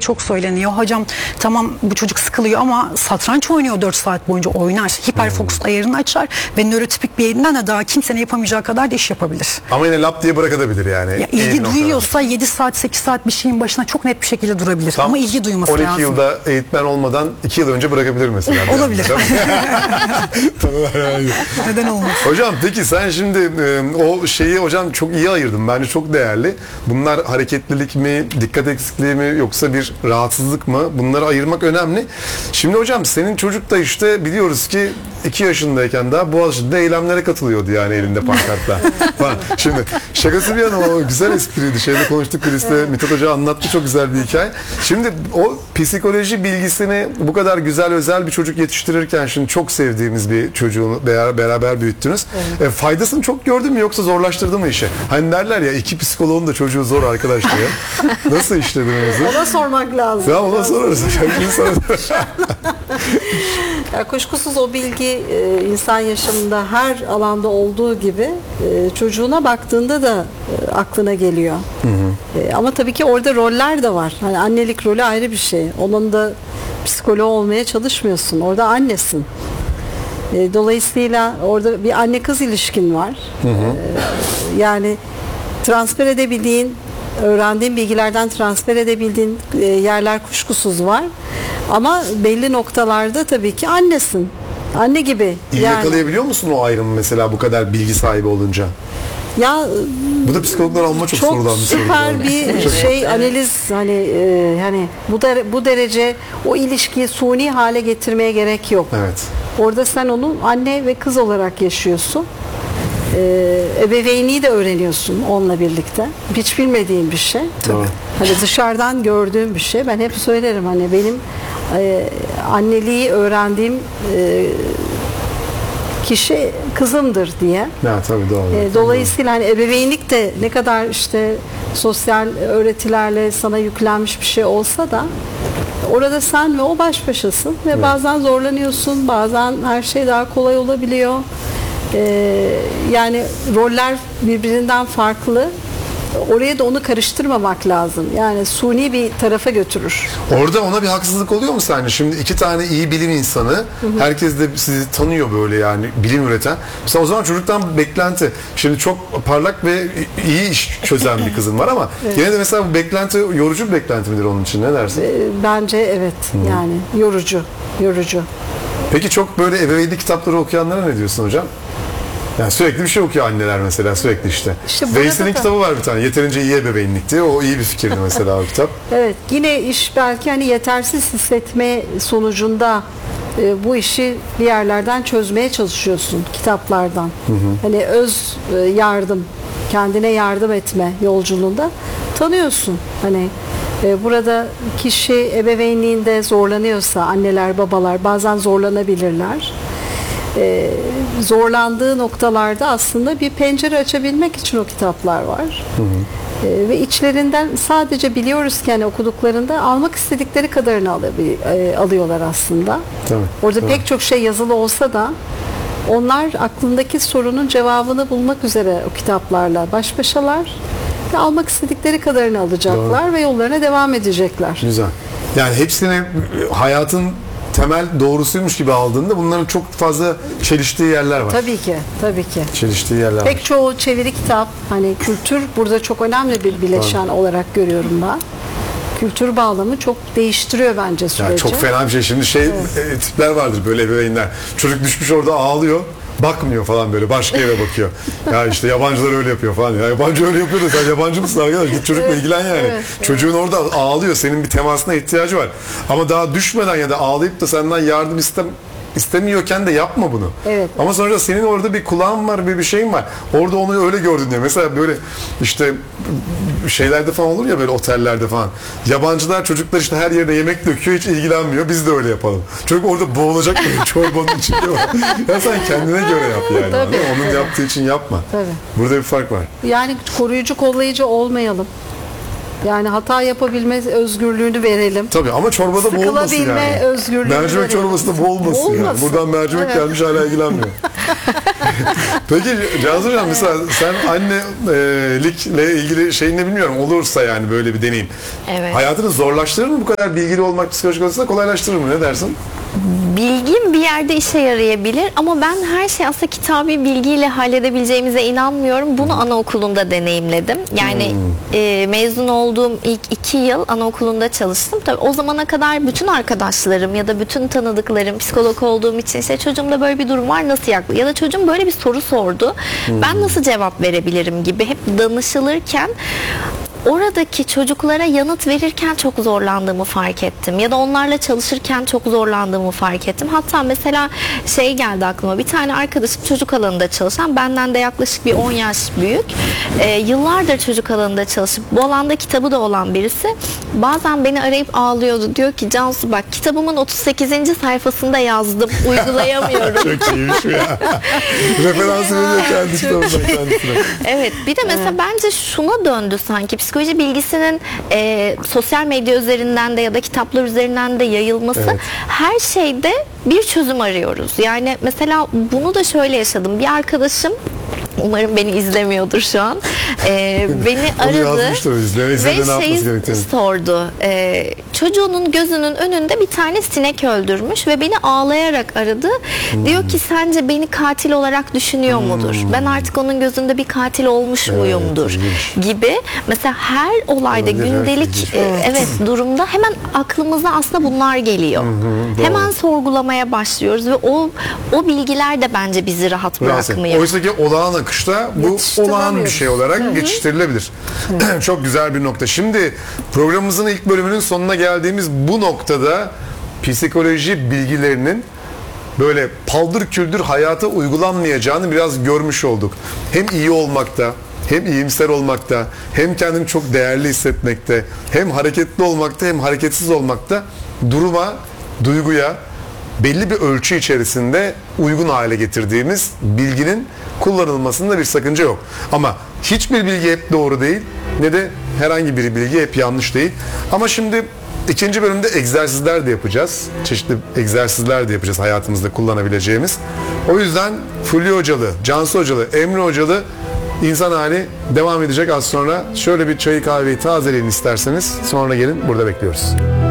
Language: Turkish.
çok söyleniyor. Hocam tamam bu çocuk sıkılıyor ama satranç oynuyor 4 saat boyunca, oynar. Hiperfokus ayarını açar ve nörotipik bir elinden de daha kimsenin yapamayacağı kadar da iş yapabilir. Ama yine lap diye bırakabilir yani. Ya ilgi duyuyorsa 7 saat 8 saat bir şeyin başına çok net bir şekilde durabilir. Tam ama ilgi duyması 12 lazım. yılda eğitmen olmadan 2 yıl önce bırakabilir mesela. Olabilir. Neden olmaz? Hocam peki sen şimdi o şeyi hocam çok iyi ayırdın. Bence çok değerli. Bunlar hareketlilik mi, dikkat eksikliği mi, yoksa bir rahatsızlık mı? Bunları ayırmak önemli. Şimdi hocam senin çocuk da işte biliyoruz ki 2 yaşındayken daha Boğaziçi'nde eylemlere katılıyordu yani elinde pankartla. Şimdi şakası bir yana o güzel espriydi. Şeyde konuştuk birisi, Mithat Hoca anlattı, çok güzel bir hikaye. Şimdi o psikoloji bilgisini bu kadar güzel özel bir çocuk yetiştirirken, şimdi çok sevdiğimiz bir çocuğu beraber büyüttünüz. Evet. Faydasını çok gördün mü yoksa zorlaştırdı mı işi? Hani derler ya, 2 psikoloğun da çocuğu zor arkadaş diye. Nasıl işlediniz? Ona sormak lazım. Ya ona sorarız. Ya kuşkusuz o bilgi insan yaşamında her alanda olduğu gibi çocuğuna baktığında da aklına geliyor. Ama tabii ki orada roller de var. Hani annelik rolü ayrı bir şey. Onun da psikoloğu olmaya çalışmıyorsun. Orada annesin. Dolayısıyla orada bir anne kız ilişkin var. Yani transfer edebildiğin, öğrendiğin bilgilerden transfer edebildiğin yerler kuşkusuz var. Ama belli noktalarda tabii ki annesin. Anne gibi. İyi yani. Yakalayabiliyor musun o ayrımı mesela bu kadar bilgi sahibi olunca? Ya bu da psikologlar alma çok sorulan bir soru. Süper bir şey analiz, hani hani bu derece o ilişkiyi suni hale getirmeye gerek yok. Evet. Orada sen onu anne ve kız olarak yaşıyorsun. Ebeveynliği de öğreniyorsun onunla birlikte. Hiç bilmediğin bir şey. Tabii. Hani dışarıdan gördüğüm bir şey. Ben hep söylerim, hani benim anneliği öğrendiğim kişi kızımdır diye. Ya tabii doğru. Dolayısıyla hani ebeveynlik de ne kadar işte sosyal öğretilerle sana yüklenmiş bir şey olsa da orada sen ve o baş başasın ve evet. Bazen zorlanıyorsun, bazen her şey daha kolay olabiliyor. Yani roller birbirinden farklı. Oraya da onu karıştırmamak lazım. Yani suni bir tarafa götürür. Orada ona bir haksızlık oluyor mu sence? Şimdi 2 tane iyi bilim insanı, herkes de sizi tanıyor böyle yani, bilim üreten. Mesela o zaman çocuktan beklenti. Şimdi çok parlak ve iyi iş çözen bir kızın var ama evet. Yine de mesela bu beklenti yorucu bir beklenti midir onun için? Ne dersin? Bence evet. Yani yorucu. Peki çok böyle ebeveynlik kitapları okuyanlara ne diyorsun hocam? Yani sürekli bir şey okuyor anneler mesela, sürekli işte. Veysel'in kitabı var bir tane, Yeterince İyi Ebeveynlik diye, o iyi bir fikirdi mesela o kitap. Evet, yine iş belki hani yetersiz hissetme sonucunda bu işi bir yerlerden çözmeye çalışıyorsun kitaplardan. Hani öz yardım, kendine yardım etme yolculuğunda tanıyorsun. Hani burada kişi ebeveynliğinde zorlanıyorsa, anneler babalar bazen zorlanabilirler. Zorlandığı noktalarda aslında bir pencere açabilmek için o kitaplar var. Ve içlerinden sadece biliyoruz ki hani okuduklarında almak istedikleri kadarını alıyorlar aslında. Tabii, orada tabii. Pek çok şey yazılı olsa da onlar aklındaki sorunun cevabını bulmak üzere o kitaplarla baş başalar ve almak istedikleri kadarını alacaklar. Doğru. Ve yollarına devam edecekler. Güzel. Yani hepsini hayatın temel doğrusuymuş gibi aldığında bunların çok fazla çeliştiği yerler var. Tabii ki. Çeliştiği yerler var. Pek çoğu çeviri kitap, hani kültür burada çok önemli bir bileşen olarak görüyorum ben. Kültür bağlamı çok değiştiriyor bence süreci. Yani çok fena bir şey. Şimdi evet. Tipler vardır böyle ebeveynler. Çocuk düşmüş orada ağlıyor. Bakmıyor falan, böyle başka eve bakıyor. Ya işte yabancılar öyle yapıyor falan. Ya yabancı öyle yapıyor da sen yabancı mısın arkadaş? Git çocukla ilgilen yani. Evet. Çocuğun orada ağlıyor. Senin bir temasına ihtiyacı var. Ama daha düşmeden ya da ağlayıp da senden yardım istemiyorken de yapma bunu. Evet. Ama sonra senin orada bir kulağın var, bir şeyin var. Orada onu öyle gördün diyor. Mesela böyle işte şeylerde falan olur ya, böyle otellerde falan. Yabancılar çocuklar işte her yerde yemek döküyor, hiç ilgilenmiyor. Biz de öyle yapalım. Çocuk orada boğulacak böyle çorbanın içinde. Ya sen kendine göre yap yani. Tabii. Onun yaptığı için yapma. Tabii. Burada bir fark var. Yani koruyucu, kollayıcı olmayalım. Yani hata yapabilme özgürlüğünü verelim. Tabii ama çorbada boğulmasın yani. Özgürlüğünü mercimek çorbasında boğulmasın yani. Buradan mercimek gelmiş hala ilgilenmiyor. Peki Cansu Hocam, mesela sen annelikle ilgili şeyini bilmiyorum, olursa yani böyle bir deneyim. Evet. Hayatını zorlaştırır mı bu kadar bilgili olmak, psikolojik açıdan kolaylaştırır mı? Ne dersin? Bilgim bir yerde işe yarayabilir ama ben her şeyi aslında kitabi bilgiyle halledebileceğimize inanmıyorum. Bunu anaokulunda deneyimledim. Yani mezun olduğum ilk 2 yıl anaokulunda çalıştım. Tabii o zamana kadar bütün arkadaşlarım ya da bütün tanıdıklarım, psikolog olduğum için işte çocuğumda böyle bir durum var, nasıl yaklaşık? Ya da çocuğum böyle bir soru sordu. Ben nasıl cevap verebilirim gibi hep danışılırken oradaki çocuklara yanıt verirken çok zorlandığımı fark ettim. Ya da onlarla çalışırken çok zorlandığımı fark ettim. Hatta mesela şey geldi aklıma. Bir tane arkadaşım çocuk alanında çalışan, benden de yaklaşık bir 10 yaş büyük. Yıllardır çocuk alanında çalışıp bu alanda kitabı da olan birisi. Bazen beni arayıp ağlıyordu. Diyor ki Cansu bak, kitabımın 38. sayfasında yazdım. Uygulayamıyorum. Çok iyiymiş ya. Referans veriyor kendi kitabına kendisine. Evet, bir de mesela bence şuna döndü sanki, psikoloji bilgisinin sosyal medya üzerinden de ya da kitaplar üzerinden de yayılması. Evet. Her şeyde bir çözüm arıyoruz. Yani mesela bunu da şöyle yaşadım. Bir arkadaşım, umarım beni izlemiyordur şu an, beni aradı ve şeyi sordu. Çocuğunun gözünün önünde bir tane sinek öldürmüş ve beni ağlayarak aradı. Diyor ki sence beni katil olarak düşünüyor mudur? Ben artık onun gözünde bir katil olmuş muyumdur? Gibi. Mesela her olayda, gündelik durumda hemen aklımıza aslında bunlar geliyor. Hemen sorgulamaya başlıyoruz ve o bilgiler de bence bizi rahat bırakmıyor. Oysa ki olağan akışta bu olağan bir şey olarak geçiştirilebilir. Çok güzel bir nokta. Şimdi programımızın ilk bölümünün sonuna geldiğimiz bu noktada psikoloji bilgilerinin böyle paldır küldür hayata uygulanmayacağını biraz görmüş olduk. Hem iyi olmakta, hem iyimser olmakta, hem kendini çok değerli hissetmekte, hem hareketli olmakta, hem hareketsiz olmakta duruma, duyguya belli bir ölçü içerisinde uygun hale getirdiğimiz bilginin kullanılmasında bir sakınca yok. Ama hiçbir bilgi hep doğru değil, ne de herhangi bir bilgi hep yanlış değil. Ama şimdi ikinci bölümde egzersizler de yapacağız. Çeşitli egzersizler de yapacağız hayatımızda kullanabileceğimiz. O yüzden Fulya Hocalı, Cansu Hocalı, Emre Hocalı İnsan Hali devam edecek az sonra. Şöyle bir çayı kahveyi tazeleyin isterseniz. Sonra gelin, burada bekliyoruz.